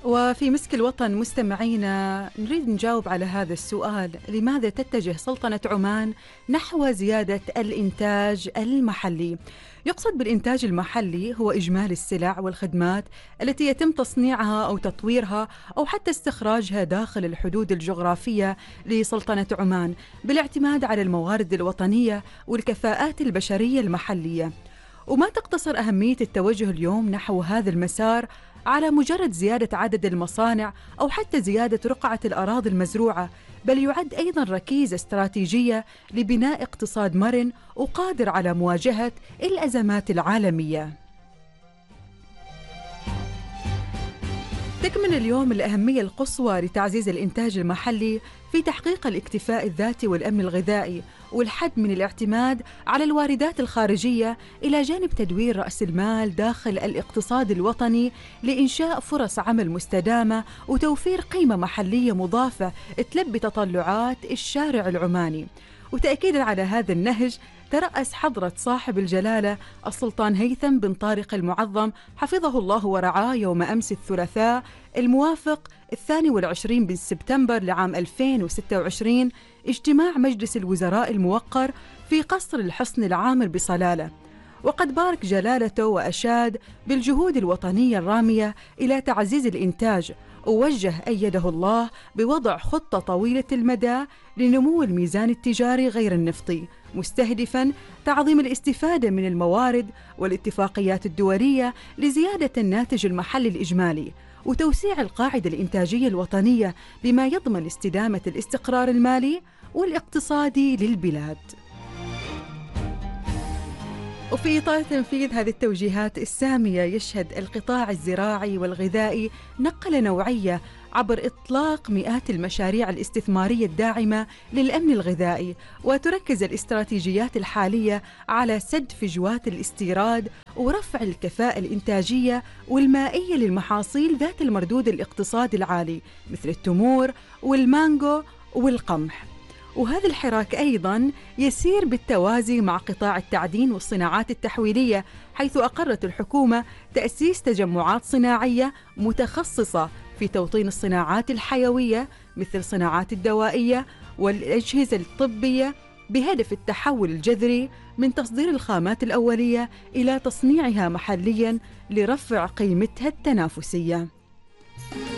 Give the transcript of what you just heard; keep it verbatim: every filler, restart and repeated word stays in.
وفي مسك الوطن مستمعينا نريد نجاوب على هذا السؤال: لماذا تتجه سلطنة عمان نحو زيادة الإنتاج المحلي؟ يقصد بالإنتاج المحلي هو إجمالي السلع والخدمات التي يتم تصنيعها أو تطويرها أو حتى استخراجها داخل الحدود الجغرافية لسلطنة عمان، بالاعتماد على الموارد الوطنية والكفاءات البشرية المحلية. وما تقتصر أهمية التوجه اليوم نحو هذا المسار على مجرد زيادة عدد المصانع أو حتى زيادة رقعة الأراضي المزروعة، بل يعد أيضاً ركيزة استراتيجية لبناء اقتصاد مرن وقادر على مواجهة الأزمات العالمية. تكمن اليوم الأهمية القصوى لتعزيز الإنتاج المحلي في تحقيق الاكتفاء الذاتي والأمن الغذائي والحد من الاعتماد على الواردات الخارجية، إلى جانب تدوير رأس المال داخل الاقتصاد الوطني لإنشاء فرص عمل مستدامة وتوفير قيمة محلية مضافة تلبي تطلعات الشارع العماني. وتأكيداً على هذا النهج ترأس حضرة صاحب الجلالة السلطان هيثم بن طارق المعظم حفظه الله ورعاه يوم أمس الثلاثاء الموافق الثاني والعشرين من سبتمبر لعام ألفين وستة وعشرين اجتماع مجلس الوزراء الموقر في قصر الحصن العامر بصلالة، وقد بارك جلالته وأشاد بالجهود الوطنية الرامية إلى تعزيز الإنتاج، ووجه أيده الله بوضع خطة طويلة المدى لنمو الميزان التجاري غير النفطي، مستهدفاً تعظيم الاستفادة من الموارد والاتفاقيات الدولية لزيادة الناتج المحلي الإجمالي وتوسيع القاعدة الإنتاجية الوطنية، بما يضمن استدامة الاستقرار المالي والاقتصادي للبلاد. وفي إطار تنفيذ هذه التوجيهات السامية، يشهد القطاع الزراعي والغذائي نقلة نوعية عبر إطلاق مئات المشاريع الاستثمارية الداعمة للأمن الغذائي، وتركز الاستراتيجيات الحالية على سد فجوات الاستيراد ورفع الكفاءة الإنتاجية والمائية للمحاصيل ذات المردود الاقتصادي العالي مثل التمور والمانجو والقمح. وهذا الحراك أيضاً يسير بالتوازي مع قطاع التعدين والصناعات التحويلية، حيث أقرت الحكومة تأسيس تجمعات صناعية متخصصة في توطين الصناعات الحيوية مثل الصناعات الدوائية والأجهزة الطبية، بهدف التحول الجذري من تصدير الخامات الأولية إلى تصنيعها محلياً لرفع قيمتها التنافسية.